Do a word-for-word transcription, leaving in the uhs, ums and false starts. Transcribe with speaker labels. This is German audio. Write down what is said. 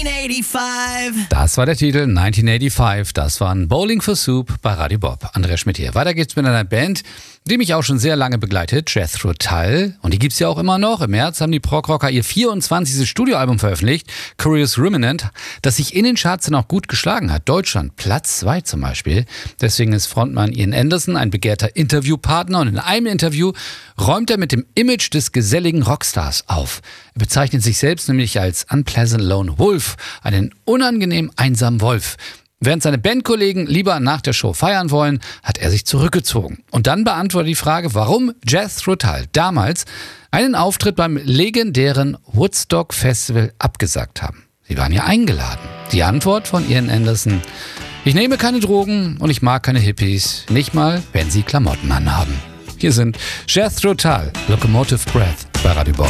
Speaker 1: neunzehnhundertfünfundachtzig.
Speaker 2: Das war der Titel neunzehnhundertfünfundachtzig. Das war ein Bowling for Soup bei Radio Bob. Andreas Schmidt hier. Weiter geht's mit einer Band, die mich auch schon sehr lange begleitet, Jethro Tull. Und die gibt's ja auch immer noch. Im März haben die Prog-Rocker ihr vierundzwanzigstes Studioalbum veröffentlicht, Curious Ruminant, das sich in den Charts dann auch gut geschlagen hat. Deutschland, Platz zwei zum Beispiel. Deswegen ist Frontmann Ian Anderson ein begehrter Interviewpartner. Und in einem Interview räumt er mit dem Image des geselligen Rockstars auf. Er bezeichnet sich selbst nämlich als Unpleasant Lone Wolf, einen unangenehm einsamen Wolf. Während seine Bandkollegen lieber nach der Show feiern wollen, hat er sich zurückgezogen. Und dann beantwortet die Frage, warum Jethro Tull damals einen Auftritt beim legendären Woodstock Festival abgesagt haben. Sie waren ja eingeladen. Die Antwort von Ian Anderson: Ich nehme keine Drogen und ich mag keine Hippies, nicht mal, wenn sie Klamotten anhaben. Hier sind Jethro Tull, Locomotive Breath bei Radio Bob.